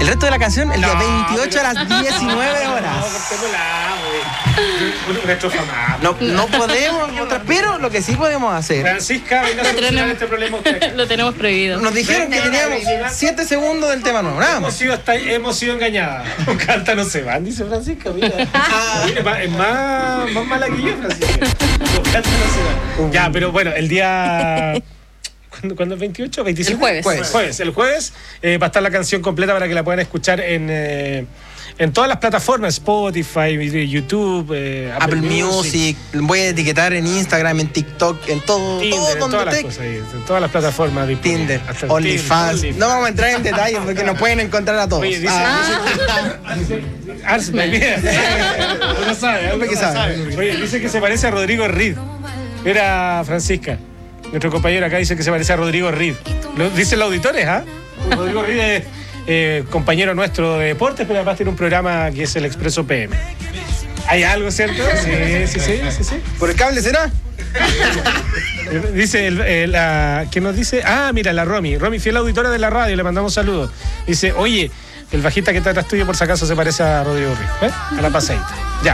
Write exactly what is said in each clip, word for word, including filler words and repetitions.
resto de la canción el No, día veintiocho pero- a las diecinueve horas. No, cortémosla, güey. Una estrofa más. No, no podemos, otra- pero lo que sí podemos hacer. Francisca, venga a solucionar tenemos. este problema usted. Lo tenemos prohibido. Nos dijeron que teníamos siete segundos del tema nuevo, nada Hemos más. sido, hasta, hemos sido engañadas. Con Canta no se van, dice Francisca. Mira, Mira, es más, es más, más mala que yo, Francisca. Con Canta no se van. Ya, pero bueno, el día. ¿Cuándo, ¿cuándo es veintiocho? veintisiete. El jueves. Jueves. Jueves. El jueves eh, va a estar la canción completa para que la puedan escuchar en. Eh, en todas las plataformas, Spotify, YouTube, eh, Apple, Apple Music, voy a etiquetar en Instagram, en TikTok, en todo, Tinder, todo en donde todas las te- cosas ahí, en todas las plataformas disponibles. Tinder, Hasta el OnlyFans. Tinder, No vamos a entrar en detalles porque nos pueden encontrar a todos. Oye, dice, Ah. dice, Arce, mira, uno sabe, uno que sabe. sabe. Oye, dice que se parece a Rodrigo Reed. Era Francisca. Nuestro compañero acá dice que se parece a Rodrigo Reed. Lo dicen los auditores, ¿ah? Rodrigo Reed es eh, compañero nuestro de deportes, pero además tiene un programa que es el Expreso P M. ¿Hay algo, cierto? Sí, sí, sí, sí, sí. ¿Por el cable será? Dice, el, el, la, ¿qué nos dice? Ah, mira, la Romy. Romy, fiel auditora de la radio, le mandamos saludos. Dice, oye, el bajista que está atrás tuyo por si acaso se parece a Rodrigo Reed, ¿eh? A la paseita. Ya.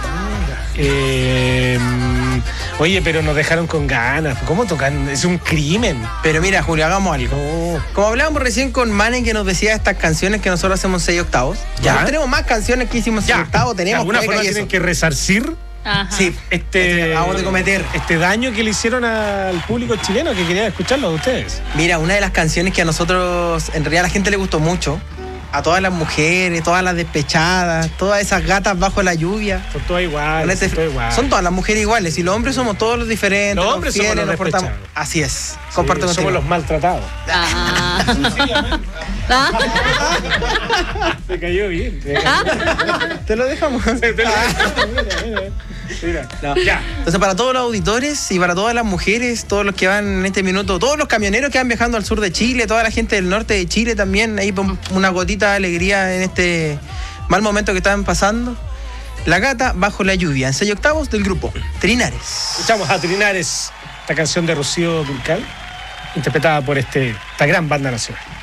Eh, oye, pero nos dejaron con ganas. ¿Cómo tocan? Es un crimen. Pero mira, Julio, hagamos algo. Como hablábamos recién con Mane, que nos decía estas canciones que nosotros hacemos seis octavos. Ya. Nosotros tenemos más canciones que hicimos seis octavos, de tenemos alguna cueca forma y tienen eso. que resarcir Ajá. Sí, este, acabamos de cometer. este daño que le hicieron al público chileno que quería escucharlo de ustedes. Mira, una de las canciones que a nosotros, en realidad a la gente le gustó mucho, a todas las mujeres, todas las despechadas, todas esas gatas bajo la lluvia. Son todas iguales. Con este- son todas iguales. son todas las mujeres iguales, y los hombres somos todos los diferentes. Los hombres somos fieles, los nos portamos- despechados. Así es, Sí, comparto somos contigo. los maltratados. Ah. Ah. Me cayó bien. me cayó bien. Te lo dejamos. Te lo- Mira, mira, mira. No. Ya. Entonces, para todos los auditores y para todas las mujeres, todos los que van en este minuto, todos los camioneros que van viajando al sur de Chile, toda la gente del norte de Chile también, ahí pon una gotita de alegría en este mal momento que están pasando. La gata bajo la lluvia, en seis octavos del grupo Trinares. Escuchamos a Trinares, esta canción de Rocío Dúrcal, interpretada por este, esta gran banda nacional.